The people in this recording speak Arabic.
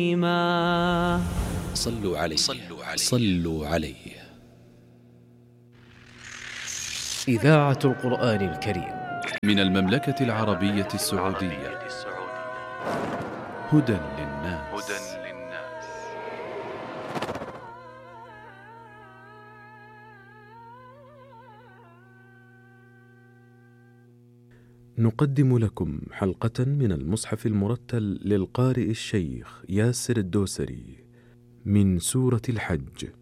صلوا عليه صلوا عليه. إذاعة القرآن الكريم من المملكة العربية السعودية. هدى للناس. نقدم لكم حلقة من المصحف المرتل للقارئ الشيخ ياسر الدوسري من سورة الحج.